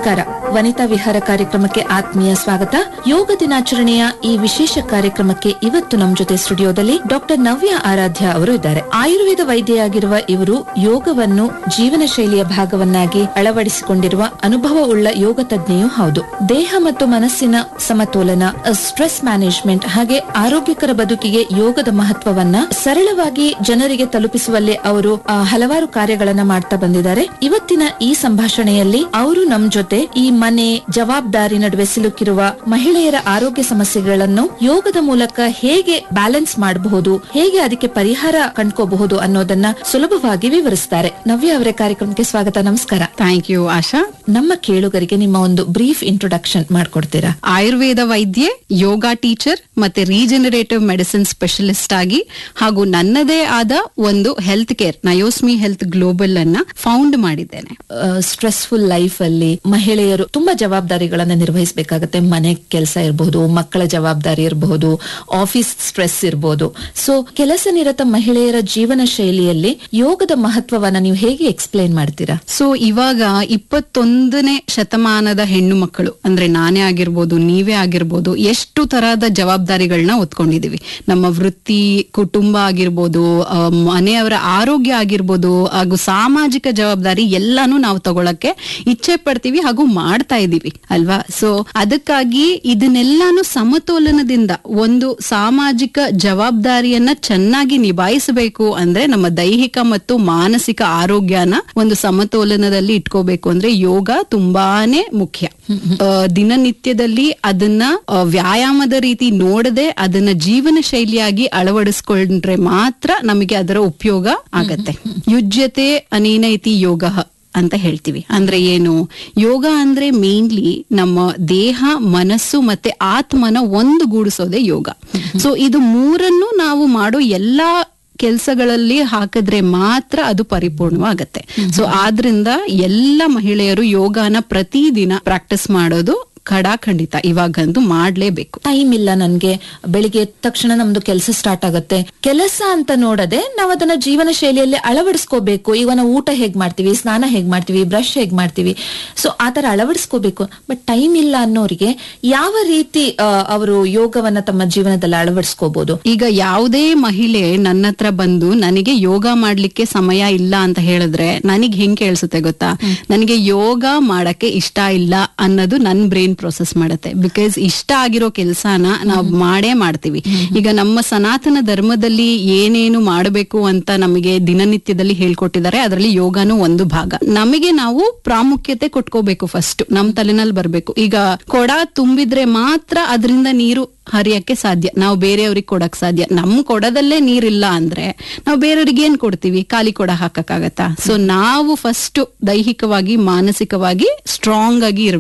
ನಮಸ್ಕಾರ. ವನಿತಾ ವಿಹಾರ ಕಾರ್ಯಕ್ರಮಕ್ಕೆ ಆತ್ಮೀಯ ಸ್ವಾಗತ. ಯೋಗ ದಿನಾಚರಣೆಯ ಈ ವಿಶೇಷ ಕಾರ್ಯಕ್ರಮಕ್ಕೆ ಇವತ್ತು ನಮ್ಮ ಜೊತೆ ಸ್ಟುಡಿಯೋದಲ್ಲಿ ಡಾಕ್ಟರ್ ನವ್ಯ ಆರಾಧ್ಯ ಅವರು ಇದ್ದಾರೆ. ಆಯುರ್ವೇದ ವೈದ್ಯೆಯಾಗಿರುವ ಇವರು ಯೋಗವನ್ನು ಜೀವನ ಶೈಲಿಯ ಭಾಗವನ್ನಾಗಿ ಅಳವಡಿಸಿಕೊಂಡಿರುವ ಅನುಭವವುಳ್ಳ ಯೋಗ ತಜ್ಞೆಯೂ ಹೌದು. ದೇಹ ಮತ್ತು ಮನಸ್ಸಿನ ಸಮತೋಲನ, ಸ್ಟ್ರೆಸ್ ಮ್ಯಾನೇಜ್ಮೆಂಟ್ ಹಾಗೆ ಆರೋಗ್ಯಕರ ಬದುಕಿಗೆ ಯೋಗದ ಮಹತ್ವವನ್ನ ಸರಳವಾಗಿ ಜನರಿಗೆ ತಲುಪಿಸುವಲ್ಲಿ ಅವರು ಹಲವಾರು ಕಾರ್ಯಗಳನ್ನ ಮಾಡ್ತಾ ಬಂದಿದ್ದಾರೆ. ಇವತ್ತಿನ ಈ ಸಂಭಾಷಣೆಯಲ್ಲಿ ಅವರು ನಮ್ ಜೊತೆ ಈ ಮನೆ ಜವಾಬ್ದಾರಿ ನಡುವೆ ಸಿಲುಕಿರುವ ಮಹಿಳೆಯರ ಆರೋಗ್ಯ ಸಮಸ್ಯೆಗಳನ್ನು ಯೋಗದ ಮೂಲಕ ಹೇಗೆ ಬ್ಯಾಲೆನ್ಸ್ ಮಾಡಬಹುದು, ಹೇಗೆ ಅದಕ್ಕೆ ಪರಿಹಾರ ಕಂಡ್ಕೋಬಹುದು ಅನ್ನೋದನ್ನ ಸುಲಭವಾಗಿ ವಿವರಿಸ್ತಾರೆ. ನವ್ಯ ಅವರ ಕಾರ್ಯಕ್ರಮಕ್ಕೆ ಸ್ವಾಗತ. ನಮಸ್ಕಾರ. ಥ್ಯಾಂಕ್ ಯು ಆಶಾ. ನಮ್ಮ ಕೇಳುಗರಿಗೆ ನಿಮ್ಮ ಒಂದು ಬ್ರೀಫ್ ಇಂಟ್ರೊಡಕ್ಷನ್ ಮಾಡ್ಕೊಡ್ತೀರಾ? ಆಯುರ್ವೇದ ವೈದ್ಯೆ, ಯೋಗ ಟೀಚರ್ ಮತ್ತೆ ರೀಜನರೇಟಿವ್ ಮೆಡಿಸಿನ್ ಸ್ಪೆಷಲಿಸ್ಟ್ ಆಗಿ ಹಾಗೂ ನನ್ನದೇ ಆದ ಒಂದು ಹೆಲ್ತ್ ಕೇರ್ ನಯೋಸ್ಮಿ ಹೆಲ್ತ್ ಗ್ಲೋಬಲ್ ಅನ್ನ ಫೌಂಡ್ ಮಾಡಿದ್ದೇನೆ. ಸ್ಟ್ರೆಸ್ಫುಲ್ ಲೈಫ್ ಅಲ್ಲಿ ಮಹಿಳೆಯರು ತುಂಬಾ ಜವಾಬ್ದಾರಿಗಳನ್ನ ನಿರ್ವಹಿಸಬೇಕಾಗತ್ತೆ. ಮನೆ ಕೆಲಸ ಇರಬಹುದು, ಮಕ್ಕಳ ಜವಾಬ್ದಾರಿ ಇರಬಹುದು, ಆಫೀಸ್ ಸ್ಟ್ರೆಸ್ ಇರಬಹುದು. ಸೊ ಕೆಲಸ ನಿರತ ಮಹಿಳೆಯರ ಜೀವನ ಶೈಲಿಯಲ್ಲಿ ಯೋಗದ ಮಹತ್ವವನ್ನ ನೀವು ಹೇಗೆ ಎಕ್ಸ್ಪ್ಲೇನ್ ಮಾಡ್ತೀರಾ? ಸೊ ಇವಾಗ 21ನೇ ಶತಮಾನದ ಹೆಣ್ಣು ಮಕ್ಕಳು ಅಂದ್ರೆ ನಾನೇ ಆಗಿರ್ಬೋದು, ನೀವೇ ಆಗಿರ್ಬೋದು, ಎಷ್ಟು ತರಹದ ಜವಾಬ್ದಾರಿಗಳನ್ನ ಹೊತ್ಕೊಂಡಿದೀವಿ. ನಮ್ಮ ವೃತ್ತಿ, ಕುಟುಂಬ ಆಗಿರ್ಬೋದು, ಮನೆಯವರ ಆರೋಗ್ಯ ಆಗಿರ್ಬೋದು, ಹಾಗೂ ಸಾಮಾಜಿಕ ಜವಾಬ್ದಾರಿ ಎಲ್ಲಾನು ನಾವು ತಗೊಳಕ್ಕೆ ಇಚ್ಛೆ ಪಡ್ತೀವಿ ಹಾಗೂ ಮಾಡ್ತಾ ಇದೀವಿ ಅಲ್ವಾ? ಸೊ ಅದಕ್ಕಾಗಿ ಇದನ್ನೆಲ್ಲಾನು ಸಮತೋಲನದಿಂದ ಒಂದು ಸಾಮಾಜಿಕ ಜವಾಬ್ದಾರಿಯನ್ನ ಚೆನ್ನಾಗಿ ನಿಭಾಯಿಸಬೇಕು ಅಂದ್ರೆ ನಮ್ಮ ದೈಹಿಕ ಮತ್ತು ಮಾನಸಿಕ ಆರೋಗ್ಯನ ಒಂದು ಸಮತೋಲನದಲ್ಲಿ ಇಟ್ಕೋಬೇಕು ಅಂದ್ರೆ ಯೋಗ ತುಂಬಾನೇ ಮುಖ್ಯ. ದಿನನಿತ್ಯದಲ್ಲಿ ಅದನ್ನ ವ್ಯಾಯಾಮದ ರೀತಿ ನೋಡದೆ ಅದನ್ನ ಜೀವನ ಶೈಲಿಯಾಗಿ ಅಳವಡಿಸ್ಕೊಂಡ್ರೆ ಮಾತ್ರ ನಮಗೆ ಅದರ ಉಪಯೋಗ ಆಗತ್ತೆ. ಯುಜ್ಯತೆ ಅನೇನೈತಿ ಯೋಗ ಅಂತ ಹೇಳ್ತೀವಿ. ಅಂದ್ರೆ ಏನು? ಯೋಗ ಅಂದ್ರೆ ಮೇನ್ಲಿ ನಮ್ಮ ದೇಹ, ಮನಸ್ಸು ಮತ್ತೆ ಆತ್ಮನ ಒಂದುಗೂಡಿಸೋದೇ ಯೋಗ. ಸೊ ಇದು ಮೂರನ್ನು ನಾವು ಮಾಡೋ ಎಲ್ಲಾ ಕೆಲಸಗಳಲ್ಲಿ ಹಾಕಿದ್ರೆ ಮಾತ್ರ ಅದು ಪರಿಪೂರ್ಣವಾಗತ್ತೆ. ಸೊ ಆದ್ರಿಂದ ಎಲ್ಲ ಮಹಿಳೆಯರು ಯೋಗನ ಪ್ರತಿದಿನ ಪ್ರಾಕ್ಟೀಸ್ ಮಾಡೋದು ಖಂಡಿತ ಇವಾಗಂತೂ ಮಾಡ್ಲೇಬೇಕು. ಟೈಮ್ ಇಲ್ಲ ನನ್ಗೆ, ಬೆಳಿಗ್ಗೆ ಎದ್ದ ತಕ್ಷಣ ನಮ್ದು ಕೆಲಸ ಸ್ಟಾರ್ಟ್ ಆಗುತ್ತೆ. ಕೆಲಸ ಅಂತ ನೋಡದೆ ನಾವು ಅದನ್ನ ಜೀವನ ಶೈಲಿಯಲ್ಲಿ ಅಳವಡಿಸ್ಕೋಬೇಕು. ಈಗ ನಾವು ಊಟ ಹೇಗ್ ಮಾಡ್ತೀವಿ, ಸ್ನಾನ ಹೇಗ್ ಮಾಡ್ತೀವಿ, ಬ್ರಷ್ ಹೇಗ್ ಮಾಡ್ತೀವಿ, ಸೊ ಆತರ ಅಳವಡಿಸ್ಕೋಬೇಕು. ಬಟ್ ಟೈಮ್ ಇಲ್ಲ ಅನ್ನೋರಿಗೆ ಯಾವ ರೀತಿ ಅವರು ಯೋಗವನ್ನ ತಮ್ಮ ಜೀವನದಲ್ಲಿ ಅಳವಡಿಸ್ಕೋಬಹುದು? ಈಗ ಯಾವುದೇ ಮಹಿಳೆ ನನ್ನ ಹತ್ರ ಬಂದು ನನಗೆ ಯೋಗ ಮಾಡ್ಲಿಕ್ಕೆ ಸಮಯ ಇಲ್ಲ ಅಂತ ಹೇಳಿದ್ರೆ ನನಗ್ ಹೆಂಗ್ ಕೇಳಿಸುತ್ತೆ ಗೊತ್ತಾ? ನನಗೆ ಯೋಗ ಮಾಡಕ್ಕೆ ಇಷ್ಟ ಇಲ್ಲ ಅನ್ನೋದು ನನ್ ಬ್ರೈನ್ ಪ್ರೋಸೆಸ್ ಮಾಡುತ್ತೆ. ಬಿಕಾಸ್ ಇಷ್ಟ ಆಗಿರೋ ಕೆಲ್ಸಾನ ನಾವು ಮಾಡೇ ಮಾಡ್ತೀವಿ. ಈಗ ನಮ್ಮ ಸನಾತನ ಧರ್ಮದಲ್ಲಿ ಏನೇನು ಮಾಡಬೇಕು ಅಂತ ನಮಗೆ ದಿನನಿತ್ಯದಲ್ಲಿ ಹೇಳ್ಕೊಟ್ಟಿದ್ದಾರೆ. ಅದರಲ್ಲಿ ಯೋಗನೂ ಒಂದು ಭಾಗ. ನಮಗೆ ನಾವು ಪ್ರಾಮುಖ್ಯತೆ ಕೊಟ್ಕೋಬೇಕು. ಫಸ್ಟ್ ನಮ್ ತಲೆನಲ್ಲಿ ಬರ್ಬೇಕು. ಈಗ ಕೊಡ ತುಂಬಿದ್ರೆ ಮಾತ್ರ ಅದರಿಂದ ನೀರು ಹರಿಯಕ್ಕೆ ಸಾಧ್ಯ, ನಾವು ಬೇರೆಯವ್ರಿಗೆ ಕೊಡಕ್ ಸಾಧ್ಯ. ನಮ್ ಕೊಡದಲ್ಲೇ ನೀರಿಲ್ಲ ಅಂದ್ರೆ ನಾವು ಬೇರೆಯವ್ರಿಗೆ ಏನ್ ಕೊಡ್ತೀವಿ? ಖಾಲಿ ಕೊಡ ಹಾಕಕ್ಕಾಗತ್ತಾ? ಸೊ ನಾವು ಫಸ್ಟ್ ದೈಹಿಕವಾಗಿ ಮಾನಸಿಕವಾಗಿ ಸ್ಟ್ರಾಂಗ್ ಆಗಿ ಇರ್ಬೇಕು.